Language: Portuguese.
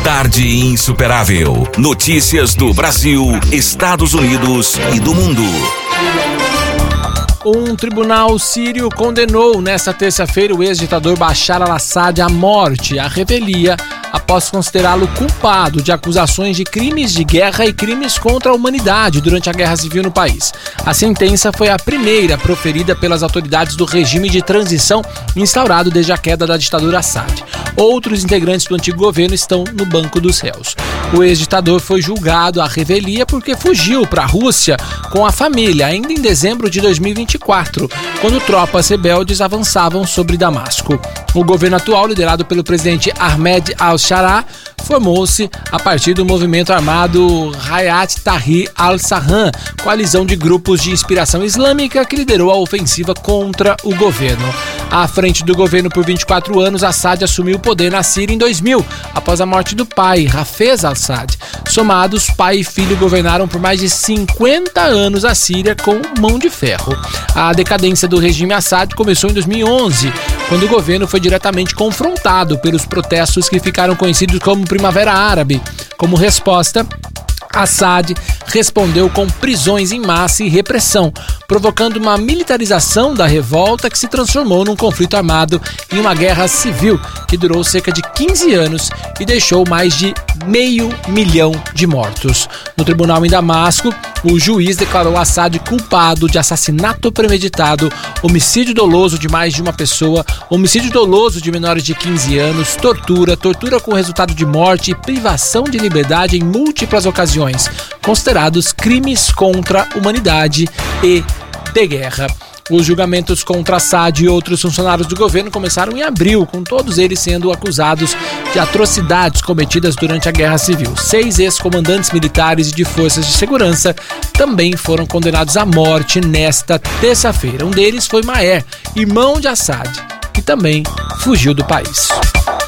Tarde Insuperável. Notícias do Brasil, Estados Unidos e do mundo. Um tribunal sírio condenou nesta terça-feira o ex-ditador Bashar al-Assad à morte, à revelia, após considerá-lo culpado de acusações de crimes de guerra e crimes contra a humanidade durante a Guerra Civil no país. A sentença foi a primeira proferida pelas autoridades do regime de transição instaurado desde a queda da ditadura Assad. Outros integrantes do antigo governo estão no banco dos réus. O ex-ditador foi julgado à revelia porque fugiu para a Rússia com a família ainda em dezembro de 2024, quando tropas rebeldes avançavam sobre Damasco. O governo atual, liderado pelo presidente Ahmed al-Sharaa, formou-se a partir do movimento armado Hayat Tahrir al-Sham, coalizão de grupos de inspiração islâmica que liderou a ofensiva contra o governo. À frente do governo por 24 anos, Assad assumiu o poder na Síria em 2000, após a morte do pai, Hafez al-Assad. Somados, pai e filho governaram por mais de 50 anos a Síria com mão de ferro. A decadência do regime Assad começou em 2011, quando o governo foi diretamente confrontado pelos protestos que ficaram conhecidos como Primavera Árabe. Como resposta, Assad respondeu com prisões em massa e repressão, provocando uma militarização da revolta que se transformou num conflito armado em uma guerra civil que durou cerca de 15 anos e deixou mais de 500 mil de mortos. No tribunal em Damasco, o juiz declarou Assad culpado de assassinato premeditado, homicídio doloso de mais de uma pessoa, homicídio doloso de menores de 15 anos, tortura com resultado de morte e privação de liberdade em múltiplas ocasiões, considerados crimes contra a humanidade e de guerra. Os julgamentos contra Assad e outros funcionários do governo começaram em abril, com todos eles sendo acusados de atrocidades cometidas durante a Guerra Civil. 6 ex-comandantes militares e de forças de segurança também foram condenados à morte nesta terça-feira. Um deles foi Maher, irmão de Assad, que também fugiu do país.